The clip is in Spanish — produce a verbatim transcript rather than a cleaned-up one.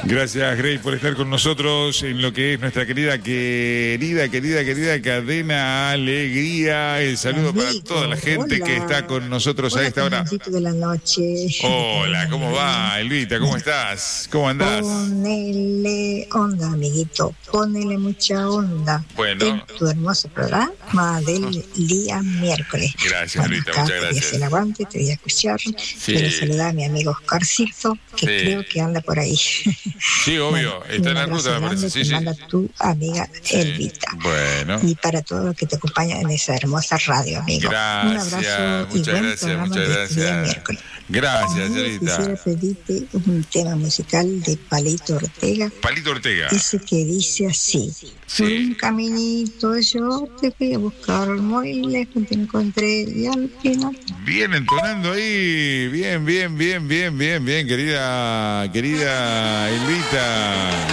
Gracias, Grace, por estar con nosotros en lo que es nuestra querida, querida, querida, querida cadena Alegría. El saludo Amigo, para toda la gente hola. que está con nosotros Hola, a esta hora. Cañoncito de la noche. Hola, ¿cómo va, Elvita? ¿Cómo estás? ¿Cómo andás? Ponele onda, amiguito. Ponele mucha onda. Bueno. En tu hermoso programa del día miércoles. Gracias, Bueno, Elvita, acá muchas te voy a hacer el gracias. aguante, te voy a escuchar. Sí. Quiero saludar a mi amigo Oscarcito, que Sí. creo que anda por ahí. Sí, obvio, Bueno, está en la un abrazo ruta, me parece. grande Sí, te sí. manda tu amiga Sí. Elvita. Bueno. Y para todos los que te acompañan en esa hermosa radio, amigo. Gracias, Un abrazo y muchas buen gracias, programa muchas de este día gracias. miércoles. Gracias, Amigo, Elvita. quisiera pedirte un tema musical de Palito Ortega, Palito Ortega. ese que dice así: Sí. por un caminito yo te fui a buscar, muy lejos te encontré y al final. Bien entonando ahí, bien, bien, bien, bien, bien, bien, querida, querida Elvita.